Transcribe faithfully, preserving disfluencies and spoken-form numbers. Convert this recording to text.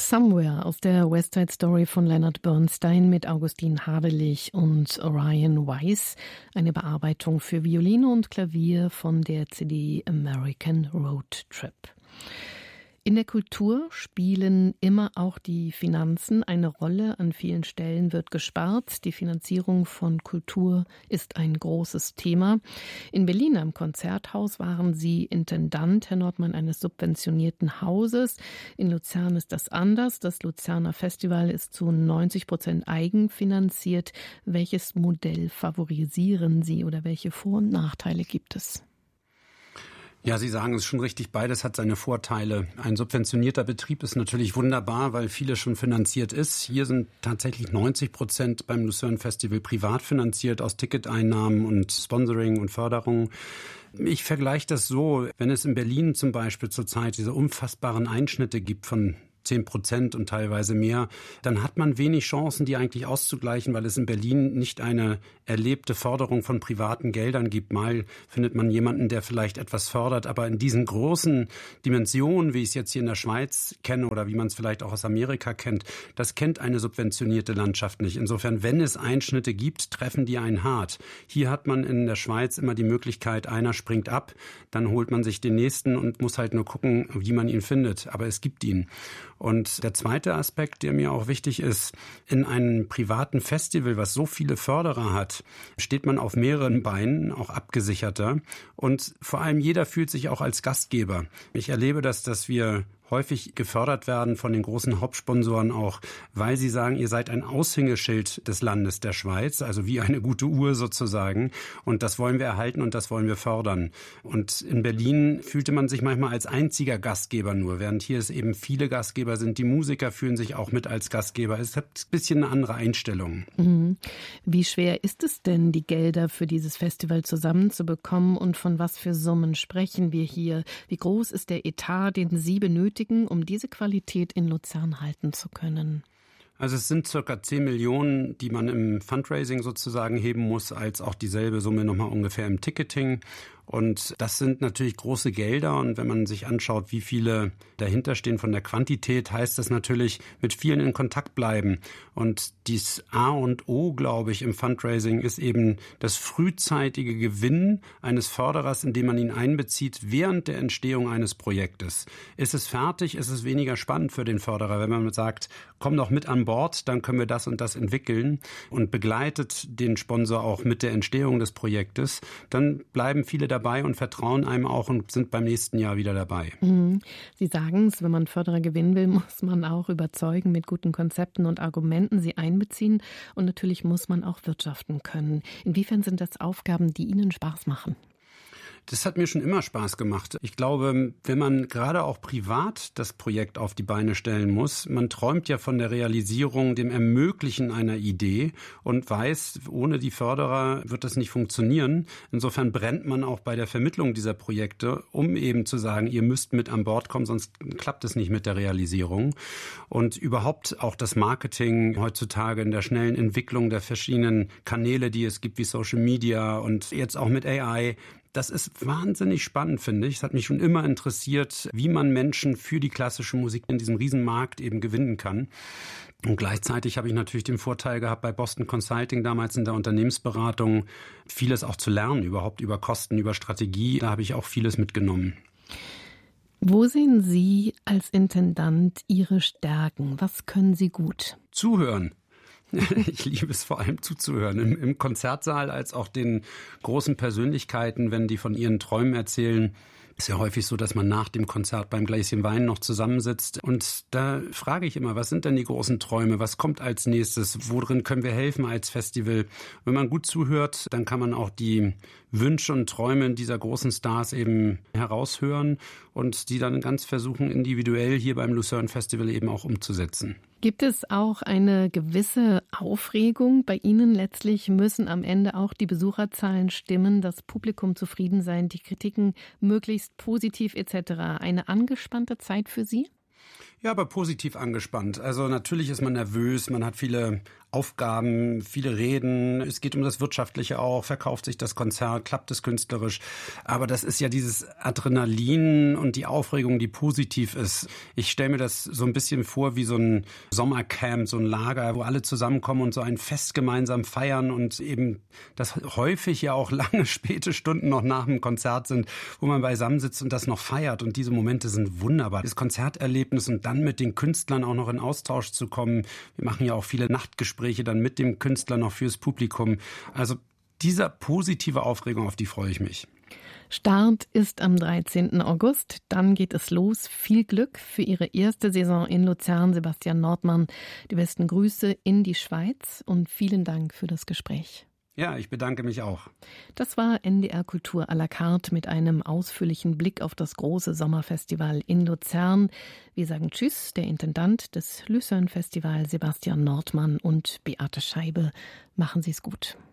Somewhere aus der West Side Story von Leonard Bernstein mit Augustin Hadelich und Orion Weiss. Eine Bearbeitung für Violine und Klavier von der C D American Road Trip. In der Kultur spielen immer auch die Finanzen eine Rolle. An vielen Stellen wird gespart. Die Finanzierung von Kultur ist ein großes Thema. In Berlin am Konzerthaus waren Sie Intendant, Herr Nordmann, eines subventionierten Hauses. In Luzern ist das anders. Das Luzerner Festival ist zu neunzig Prozent eigenfinanziert. Welches Modell favorisieren Sie oder welche Vor- und Nachteile gibt es? Ja, Sie sagen es schon richtig, beides hat seine Vorteile. Ein subventionierter Betrieb ist natürlich wunderbar, weil vieles schon finanziert ist. Hier sind tatsächlich neunzig Prozent beim Lucerne Festival privat finanziert aus Ticketeinnahmen und Sponsoring und Förderung. Ich vergleiche das so, wenn es in Berlin zum Beispiel zurzeit diese unfassbaren Einschnitte gibt von zehn Prozent und teilweise mehr, dann hat man wenig Chancen, die eigentlich auszugleichen, weil es in Berlin nicht eine erlebte Förderung von privaten Geldern gibt. Mal findet man jemanden, der vielleicht etwas fördert, aber in diesen großen Dimensionen, wie ich es jetzt hier in der Schweiz kenne oder wie man es vielleicht auch aus Amerika kennt, das kennt eine subventionierte Landschaft nicht. Insofern, wenn es Einschnitte gibt, treffen die einen hart. Hier hat man in der Schweiz immer die Möglichkeit, einer springt ab, dann holt man sich den nächsten und muss halt nur gucken, wie man ihn findet. Aber es gibt ihn. Und der zweite Aspekt, der mir auch wichtig ist, in einem privaten Festival, was so viele Förderer hat, steht man auf mehreren Beinen, auch abgesicherter. Und vor allem jeder fühlt sich auch als Gastgeber. Ich erlebe das, dass wir häufig gefördert werden von den großen Hauptsponsoren auch, weil sie sagen, ihr seid ein Aushängeschild des Landes der Schweiz, also wie eine gute Uhr sozusagen. Und das wollen wir erhalten und das wollen wir fördern. Und in Berlin fühlte man sich manchmal als einziger Gastgeber nur, während hier es eben viele Gastgeber sind. Die Musiker fühlen sich auch mit als Gastgeber. Es hat ein bisschen eine andere Einstellung. Mhm. Wie schwer ist es denn, die Gelder für dieses Festival zusammenzubekommen und von was für Summen sprechen wir hier? Wie groß ist der Etat, den Sie benötigen, um diese Qualität in Luzern halten zu können? Also es sind circa zehn Millionen, die man im Fundraising sozusagen heben muss, als auch dieselbe Summe nochmal ungefähr im Ticketing. Und das sind natürlich große Gelder. Und wenn man sich anschaut, wie viele dahinter stehen von der Quantität, heißt das natürlich, mit vielen in Kontakt bleiben. Und dies A und O, glaube ich, im Fundraising ist eben das frühzeitige Gewinnen eines Förderers, indem man ihn einbezieht während der Entstehung eines Projektes. Ist es fertig, ist es weniger spannend für den Förderer. Wenn man sagt, komm doch mit an Bord, dann können wir das und das entwickeln und begleitet den Sponsor auch mit der Entstehung des Projektes, dann bleiben viele dabei. dabei und vertrauen einem auch und sind beim nächsten Jahr wieder dabei. Mhm. Sie sagen es, wenn man Förderer gewinnen will, muss man auch überzeugen mit guten Konzepten und Argumenten, sie einbeziehen und natürlich muss man auch wirtschaften können. Inwiefern sind das Aufgaben, die Ihnen Spaß machen? Das hat mir schon immer Spaß gemacht. Ich glaube, wenn man gerade auch privat das Projekt auf die Beine stellen muss, man träumt ja von der Realisierung, dem Ermöglichen einer Idee und weiß, ohne die Förderer wird das nicht funktionieren. Insofern brennt man auch bei der Vermittlung dieser Projekte, um eben zu sagen, ihr müsst mit an Bord kommen, sonst klappt es nicht mit der Realisierung. Und überhaupt auch das Marketing heutzutage in der schnellen Entwicklung der verschiedenen Kanäle, die es gibt, wie Social Media und jetzt auch mit A I. Das ist wahnsinnig spannend, finde ich. Es hat mich schon immer interessiert, wie man Menschen für die klassische Musik in diesem Riesenmarkt eben gewinnen kann. Und gleichzeitig habe ich natürlich den Vorteil gehabt, bei Boston Consulting damals in der Unternehmensberatung vieles auch zu lernen, überhaupt über Kosten, über Strategie. Da habe ich auch vieles mitgenommen. Wo sehen Sie als Intendant Ihre Stärken? Was können Sie gut? Zuhören. Ich liebe es vor allem zuzuhören, Im, im Konzertsaal als auch den großen Persönlichkeiten, wenn die von ihren Träumen erzählen. Ist ja häufig so, dass man nach dem Konzert beim Gläschen Wein noch zusammensitzt. Und da frage ich immer, was sind denn die großen Träume? Was kommt als nächstes? Worin können wir helfen als Festival? Wenn man gut zuhört, dann kann man auch die Wünsche und Träume dieser großen Stars eben heraushören und die dann ganz versuchen, individuell hier beim Lucerne Festival eben auch umzusetzen. Gibt es auch eine gewisse Aufregung bei Ihnen? Letztlich müssen am Ende auch die Besucherzahlen stimmen, das Publikum zufrieden sein, die Kritiken möglichst positiv et cetera. Eine angespannte Zeit für Sie? Ja, aber positiv angespannt. Also natürlich ist man nervös, man hat viele Aufgaben, viele Reden. Es geht um das Wirtschaftliche auch. Verkauft sich das Konzert, klappt es künstlerisch. Aber das ist ja dieses Adrenalin und die Aufregung, die positiv ist. Ich stelle mir das so ein bisschen vor wie so ein Sommercamp, so ein Lager, wo alle zusammenkommen und so ein Fest gemeinsam feiern und eben das häufig ja auch lange, späte Stunden noch nach dem Konzert sind, wo man beisammen sitzt und das noch feiert. Und diese Momente sind wunderbar. Das Konzerterlebnis und dann mit den Künstlern auch noch in Austausch zu kommen. Wir machen ja auch viele Nachtgespräche dann mit dem Künstler noch fürs Publikum. Also dieser positive Aufregung, auf die freue ich mich. Start ist am dreizehnten August. Dann geht es los. Viel Glück für Ihre erste Saison in Luzern, Sebastian Nordmann. Die besten Grüße in die Schweiz und vielen Dank für das Gespräch. Ja, ich bedanke mich auch. Das war N D R Kultur à la carte mit einem ausführlichen Blick auf das große Sommerfestival in Luzern. Wir sagen Tschüss, der Intendant des Lucerne Festival Sebastian Nordmann und Beate Scheibe. Machen Sie es gut.